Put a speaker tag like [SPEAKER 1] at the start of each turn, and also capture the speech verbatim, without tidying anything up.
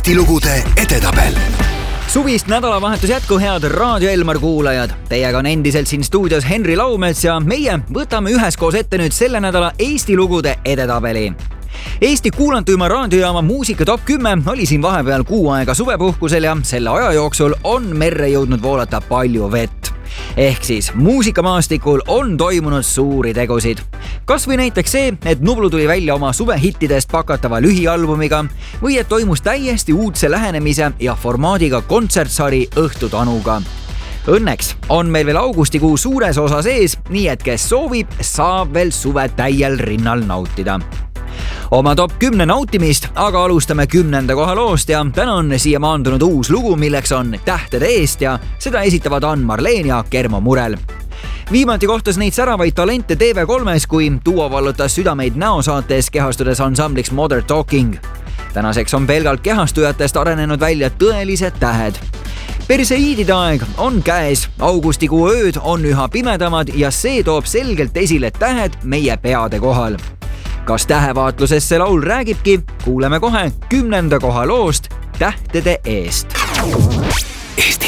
[SPEAKER 1] Eesti lugude edetabel.
[SPEAKER 2] Suvist nädalavahetus jätku, head Raadio Elmar kuulajad. Teiega on endiselt siin stuudios Henri Laumets ja meie võtame üheskoos ette nüüd selle nädala Eesti lugude edetabeli. Eesti kuulantuima raadiojaama muusika top kümme oli siin vahepeal kuu aega suvepuhkusel ja selle aja jooksul on merre jõudnud voolata palju vett. Ehk siis muusikamaastikul on toimunud suuri tegusid. Kas või näiteks see, et Nublu tuli välja oma suvehittidest pakatava lühialbumiga või et toimus täiesti uudse lähenemise ja formaadiga kontsertsari Õhtutanuga. Õnneks on meil veel augustikuu suures osas ees, nii et kes soovib, saab veel suve täiel rinnal nautida. Oma top kümne nautimist aga alustame kümnenda koha loost ja täna on siia maandunud uus lugu, milleks on Tähtede eest ja seda esitavad Ann-Marleen ja Kermo Murel. Viimati kohtas neid säravaid talente T V kolmes, kui duo vallutas südameid näosaates kehastudes ansambliks Modern Talking. Tänaseks on pelgalt kehastujatest arenenud välja tõelised tähed. Perseiidide aeg on käes, augustikuu ööd on üha pimedamad ja see toob selgelt esile tähed meie peade kohal. Kas tähevaatluses see laul räägibki? Kuuleme kohe kümnenda koha loost Tähtede eest.
[SPEAKER 1] Eesti